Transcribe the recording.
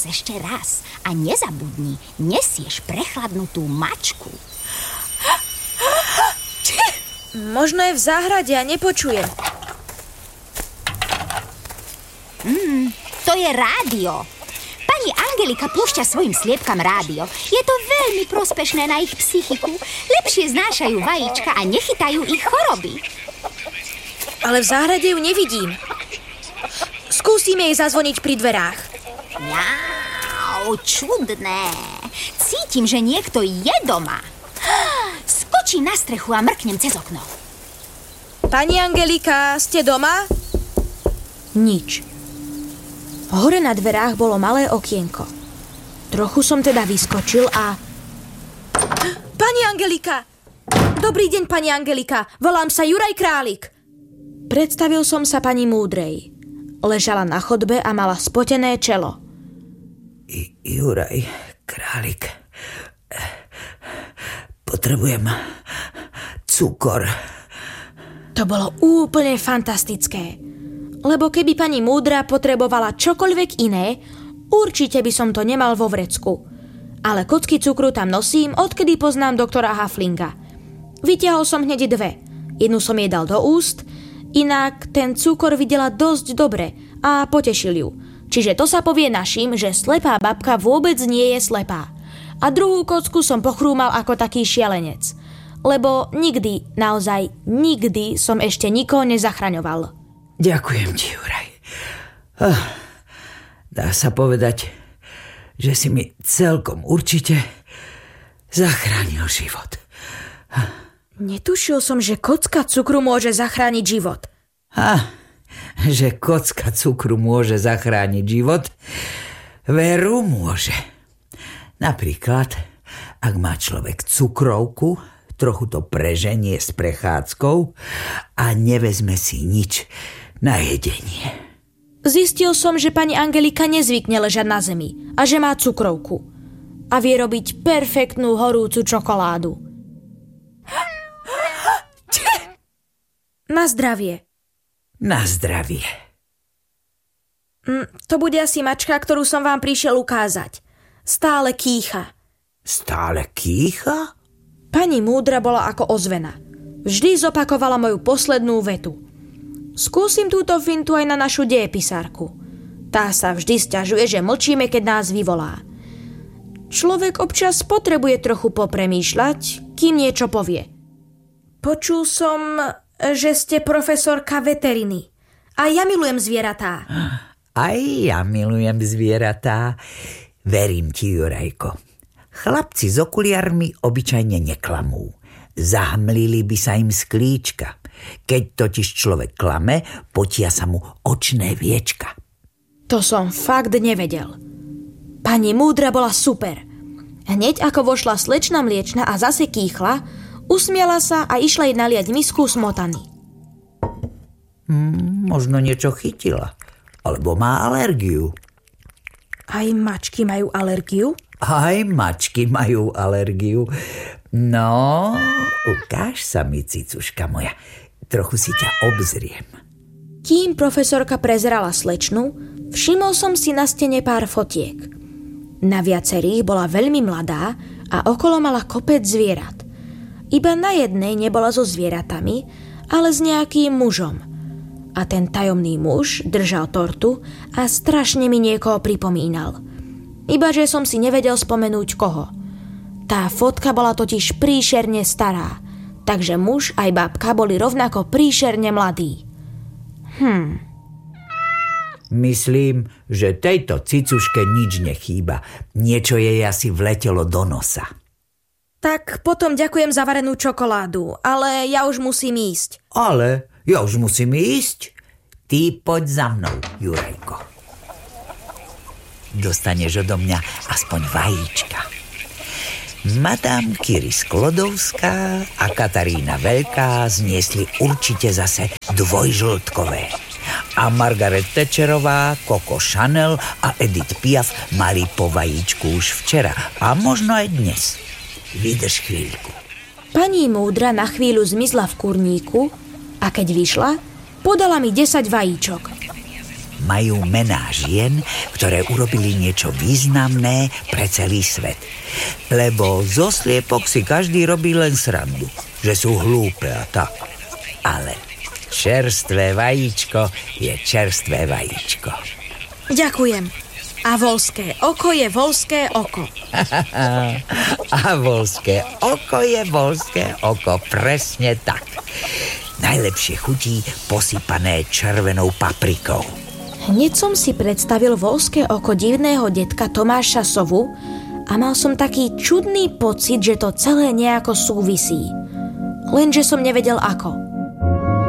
ešte raz a nezabudni, nesieš prechladnutú mačku. Možno je v záhrade a nepočuje. To je rádio. Pani Angelika púšťa svojim sliepkam rádio. Je to veľmi prospešné na ich psychiku. Lepšie znášajú vajíčka a nechytajú ich choroby. Ale v záhrade ju nevidím. Skúsime jej zazvoniť pri dverách. Mňau, čudné. Cítim, že niekto je doma. Skočím na strechu a mrknem cez okno. Pani Angelika, ste doma? Nič. Hore na dverách bolo malé okienko. Trochu som teda vyskočil a... Pani Angelika! Dobrý deň, pani Angelika. Volám sa Juraj Králik. Predstavil som sa pani Múdrej. Ležala na chodbe a mala spotené čelo. Juraj Králik. Potrebujem cukor. To bolo úplne fantastické. Lebo keby pani Múdra potrebovala čokoľvek iné, určite by som to nemal vo vrecku. Ale kocky cukru tam nosím, odkedy poznám doktora Haflinga. Vytiahol som hneď 2. Jednu som jej dal do úst, inak ten cukor videla dosť dobre a potešil ju. Čiže to sa povie našim, že slepá babka vôbec nie je slepá. A druhú kocku som pochrúmal ako taký šialenec. Lebo nikdy, naozaj nikdy som ešte nikoho nezachraňoval. Ďakujem ti, Juraj. Dá sa povedať, že si mi celkom určite zachránil život. Netušil som, že kocka cukru môže zachrániť život. Že kocka cukru môže zachrániť život? Veru môže. Napríklad, ak má človek cukrovku, trochu to preženie s prechádzkou a nevezme si nič na jedenie. Zistil som, že pani Angelika nezvykne ležať na zemi a že má cukrovku. A vie robiť perfektnú horúcu čokoládu. Na zdravie. Na zdravie. To bude asi mačka, ktorú som vám prišiel ukázať. Stále kýcha. Stále kýcha? Pani Múdra bola ako ozvena. Vždy zopakovala moju poslednú vetu. Skúsim túto fintu aj na našu dejepisárku. Tá sa vždy sťažuje, že mlčíme, keď nás vyvolá. Človek občas potrebuje trochu popremýšľať, kým niečo povie. Počul som, že ste profesorka veteriny. A ja milujem zvieratá. Aj ja milujem zvieratá. Verím ti, Jurajko. Chlapci s okuliarmi obyčajne neklamú. Zahmlili by sa im sklíčka. Keď totiž človek klame, potia sa mu očné viečka. To som fakt nevedel. Pani Múdra bola super. Hneď ako vošla slečna mliečna a zase kýchla, usmiala sa a išla jej naliať misku smotany. Možno niečo chytila. Alebo má alergiu. Aj mačky majú alergiu? Aj mačky majú alergiu. No, ukáž sa mi, cicuška moja. Trochu si ťa obzriem. Kým profesorka prezerala slečnu, všimol som si na stene pár fotiek. Na viacerých bola veľmi mladá a okolo mala kopec zvierat. Iba na jednej nebola so zvieratami, ale s nejakým mužom. A ten tajomný muž držal tortu a strašne mi niekoho pripomínal. Iba že som si nevedel spomenúť koho. Tá fotka bola totiž príšerne stará, takže muž aj babka boli rovnako príšerne mladí. Myslím, že tejto cicuške nič nechýba. Niečo jej asi vletelo do nosa. Tak potom ďakujem za varenú čokoládu, ale ja už musím ísť. Ale ja už musím ísť? Ty poď za mnou, Jurajko. Dostaneš odo mňa aspoň vajíčka. Madame Curie Sklodovská a Katarína Veľká zniesli určite zase dvojžltkové. A Margaret Thatcherová, Coco Chanel a Edith Piaf mali po vajíčku už včera a možno aj dnes. Vydrž chvíľku. Pani Múdra na chvíľu zmizla v kurníku a keď vyšla, podala mi 10 vajíčok. majú mená žien, ktoré urobili niečo významné pre celý svet. Lebo zo sliepok si každý robí len srandu, že sú hlúpe a tak. Ale čerstvé vajíčko je čerstvé vajíčko. Ďakujem. A voľské oko je voľské oko. A voľské oko je voľské oko, presne tak. Najlepšie chutí posypané červenou paprikou. Hneď som si predstavil voľské oko divného detka Tomáša Sovu a mal som taký čudný pocit, že to celé nejako súvisí. Lenže som nevedel ako.